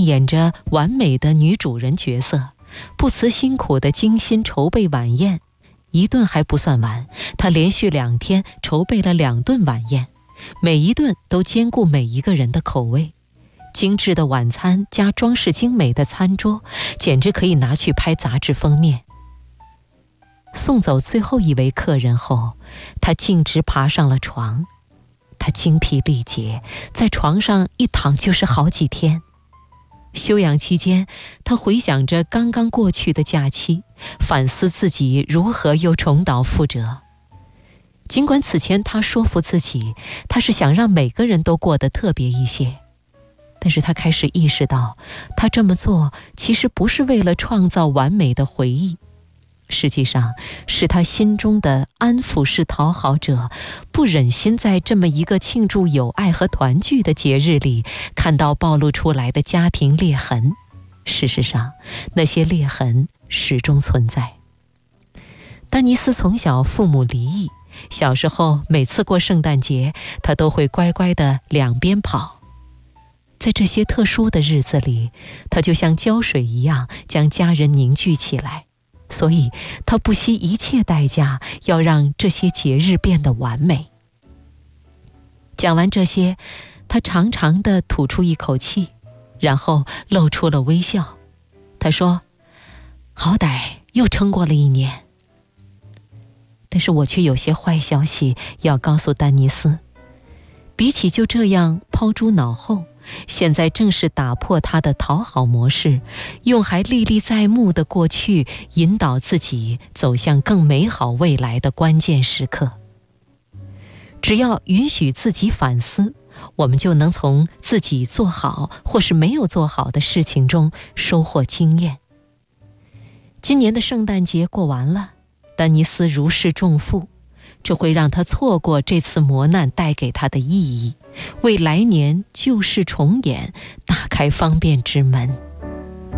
演着完美的女主人角色，不辞辛苦地精心筹备晚宴。一顿还不算完，她连续2天筹备了2顿晚宴，每一顿都兼顾每一个人的口味。精致的晚餐加装饰精美的餐桌，简直可以拿去拍杂志封面。送走最后一位客人后，她径直爬上了床。她精疲力竭，在床上一躺就是好几天。休养期间，她回想着刚刚过去的假期，反思自己如何又重蹈覆辙。尽管此前她说服自己，她是想让每个人都过得特别一些，但是她开始意识到，她这么做其实不是为了创造完美的回忆，实际上是她心中的安抚式讨好者不忍心在这么一个庆祝友爱和团聚的节日里看到暴露出来的家庭裂痕。事实上，那些裂痕始终存在。丹尼斯从小父母离异，小时候每次过圣诞节，他都会乖乖地两边跑。在这些特殊的日子里，他就像胶水一样将家人凝聚起来，所以他不惜一切代价要让这些节日变得完美。讲完这些，他长长地吐出一口气，然后露出了微笑。他说：“好歹又撑过了1年。”但是我却有些坏消息要告诉丹尼斯，比起就这样抛诸脑后，现在正是打破他的讨好模式，用还历历在目的过去引导自己走向更美好未来的关键时刻。只要允许自己反思，我们就能从自己做好或是没有做好的事情中收获经验。今年的圣诞节过完了，丹尼斯如释重负，这会让他错过这次磨难带给他的意义，为来年旧事重演打开方便之门。